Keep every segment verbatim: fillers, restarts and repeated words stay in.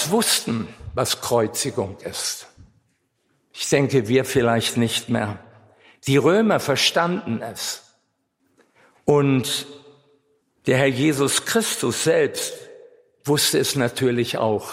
damals wussten, was Kreuzigung ist. Ich denke, wir vielleicht nicht mehr. Die Römer verstanden es. Und der Herr Jesus Christus selbst wusste es natürlich auch.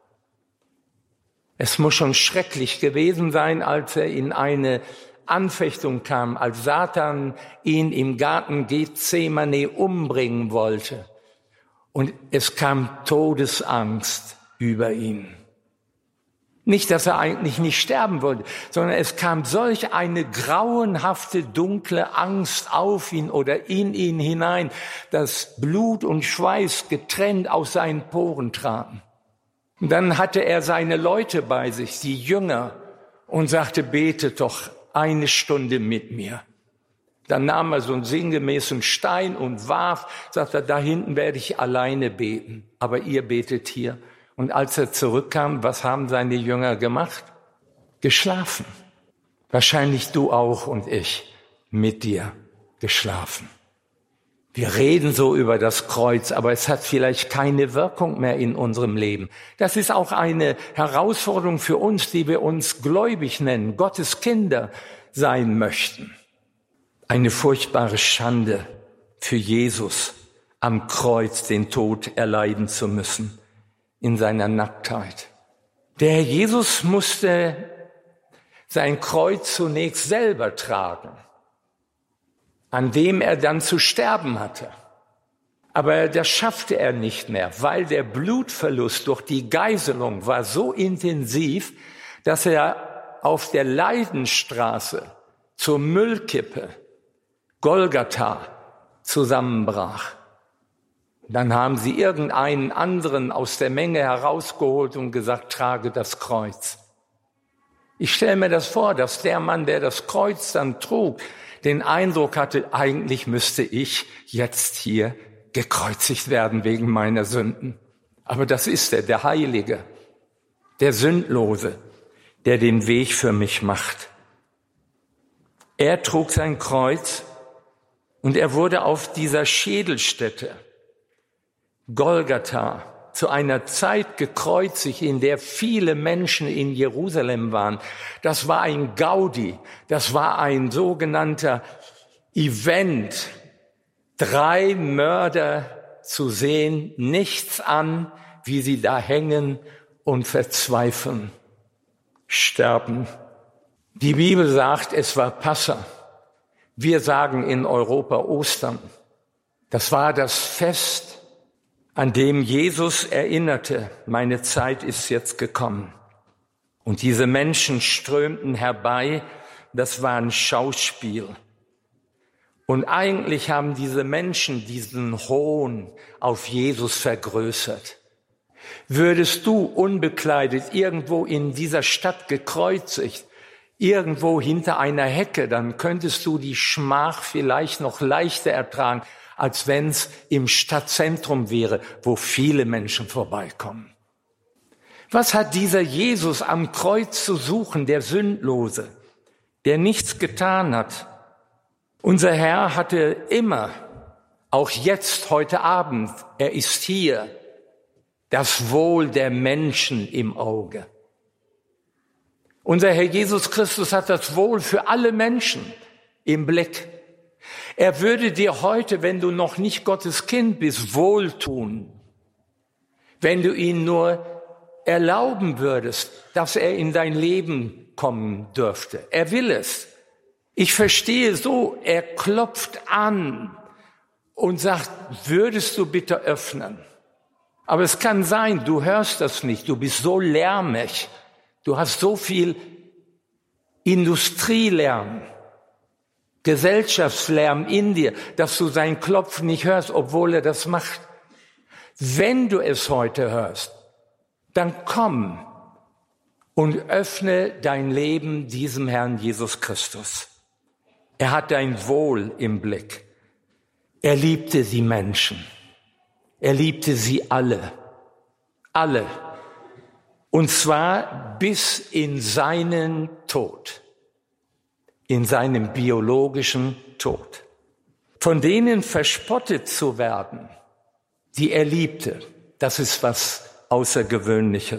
Es muss schon schrecklich gewesen sein, als er in eine Anfechtung kam, als Satan ihn im Garten Gethsemane umbringen wollte. Und es kam Todesangst über ihn. Nicht, dass er eigentlich nicht sterben wollte, sondern es kam solch eine grauenhafte, dunkle Angst auf ihn oder in ihn hinein, dass Blut und Schweiß getrennt aus seinen Poren traten. Und dann hatte er seine Leute bei sich, die Jünger, und sagte, betet doch eine Stunde mit mir. Dann nahm er so einen sinngemäßen Stein und warf, sagte, da hinten werde ich alleine beten, aber ihr betet hier. Und als er zurückkam, was haben seine Jünger gemacht? Geschlafen. Wahrscheinlich du auch und ich mit dir geschlafen. Wir reden so über das Kreuz, aber es hat vielleicht keine Wirkung mehr in unserem Leben. Das ist auch eine Herausforderung für uns, die wir uns gläubig nennen, Gottes Kinder sein möchten. Eine furchtbare Schande für Jesus, am Kreuz den Tod erleiden zu müssen. In seiner Nacktheit. Der Herr Jesus musste sein Kreuz zunächst selber tragen, an dem er dann zu sterben hatte. Aber das schaffte er nicht mehr, weil der Blutverlust durch die Geißelung war so intensiv, dass er auf der Leidenstraße zur Müllkippe Golgatha zusammenbrach. Dann haben sie irgendeinen anderen aus der Menge herausgeholt und gesagt, trage das Kreuz. Ich stelle mir das vor, dass der Mann, der das Kreuz dann trug, den Eindruck hatte, eigentlich müsste ich jetzt hier gekreuzigt werden wegen meiner Sünden. Aber das ist er, der Heilige, der Sündlose, der den Weg für mich macht. Er trug sein Kreuz und er wurde auf dieser Schädelstätte Golgatha zu einer Zeit gekreuzigt, in der viele Menschen in Jerusalem waren. Das war ein Gaudi, das war ein sogenannter Event. Drei Mörder zu sehen, nichts an, wie sie da hängen und verzweifeln, sterben. Die Bibel sagt, es war Passa. Wir sagen in Europa Ostern. Das war das Fest, an dem Jesus erinnerte, meine Zeit ist jetzt gekommen. Und diese Menschen strömten herbei, das war ein Schauspiel. Und eigentlich haben diese Menschen diesen Hohn auf Jesus vergrößert. Würdest du unbekleidet irgendwo in dieser Stadt gekreuzigt, irgendwo hinter einer Hecke, dann könntest du die Schmach vielleicht noch leichter ertragen, als wenn es im Stadtzentrum wäre, wo viele Menschen vorbeikommen. Was hat dieser Jesus am Kreuz zu suchen, der Sündlose, der nichts getan hat? Unser Herr hatte immer, auch jetzt, heute Abend, er ist hier, das Wohl der Menschen im Auge. Unser Herr Jesus Christus hat das Wohl für alle Menschen im Blick. Er würde dir heute, wenn du noch nicht Gottes Kind bist, wohltun, wenn du ihn nur erlauben würdest, dass er in dein Leben kommen dürfte. Er will es. Ich verstehe so, er klopft an und sagt, würdest du bitte öffnen? Aber es kann sein, du hörst das nicht, du bist so lärmig, du hast so viel Industrielärm, Gesellschaftslärm in dir, dass du sein Klopfen nicht hörst, obwohl er das macht. Wenn du es heute hörst, dann komm und öffne dein Leben diesem Herrn Jesus Christus. Er hat dein Wohl im Blick. Er liebte die Menschen. Er liebte sie alle. Alle. Und zwar bis in seinen Tod. In seinem biologischen Tod. Von denen verspottet zu werden, die er liebte, das ist was Außergewöhnliches.